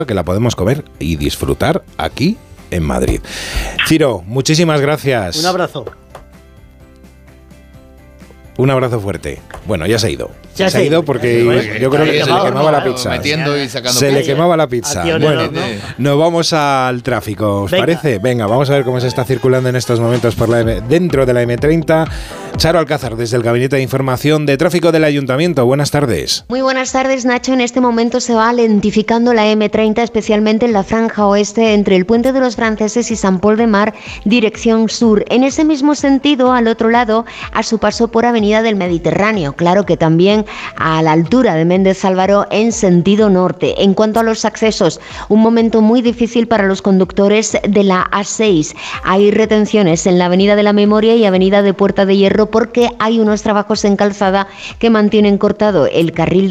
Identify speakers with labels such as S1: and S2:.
S1: que la podemos comer y disfrutar aquí en Madrid. Ciro, muchísimas gracias.
S2: Un abrazo.
S1: Un abrazo fuerte. Bueno, ya se ha ido.
S2: Ya
S1: se ha ido porque yo creo que se le quemaba la pizza.
S3: Metiendo y sacando
S1: se le quemaba la pizza. Bueno, nos vamos al tráfico, ¿os parece? Venga, vamos a ver cómo se está circulando en estos momentos por dentro de la M30. Charo Alcázar, desde el Gabinete de Información de Tráfico del Ayuntamiento. Buenas tardes.
S4: Muy buenas tardes, Nacho. En este momento se va lentificando la M30, especialmente en la franja oeste, entre el Puente de los Franceses y Sant Pol de Mar, dirección sur. En ese mismo sentido, al otro lado, a su paso por Avenida del Mediterráneo. Claro que también a la altura de Méndez Álvaro en sentido norte. En cuanto a los accesos, un momento muy difícil para los conductores de la A6. Hay retenciones en la Avenida de la Memoria y Avenida de Puerta de Hierro porque hay unos trabajos en calzada que mantienen cortado el carril